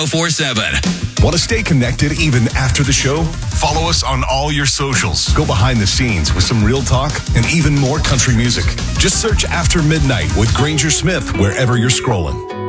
1047. Want to stay connected even after the show? Follow us on all your socials. Go behind the scenes with some real talk and even more country music. Just search After Midnight with Granger Smith wherever you're scrolling.